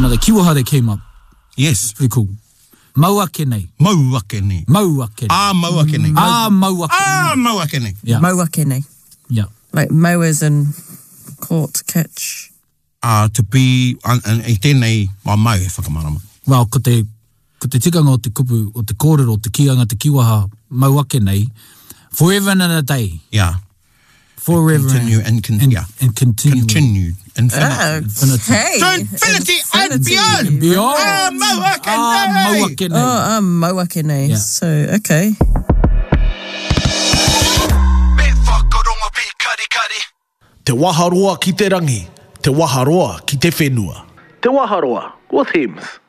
one of the kiwaha that came up. Yes. Pretty cool. Mauake nei. Mauake nei. Mauake nei. Mauake nei. Mauake nei. Mauake nei. Yeah. Mauake nei. Yeah. Like mowers and caught, catch. To be, I tēnei mau e whakamarama. Well, ko te tikanga o te kupu, o te kōrero, o te kianga, te kiwaha, mauake nei, forever and a day. Yeah. Forever continue and continue. Continued. Infinity. Hey. So infinity and beyond. Beyond. Mauake nei. Mauake nei. Mauake nei. Yeah. So, okay. Te waharoa ki te rangi, te waharoa ki te whenua. Te waharoa with Hims.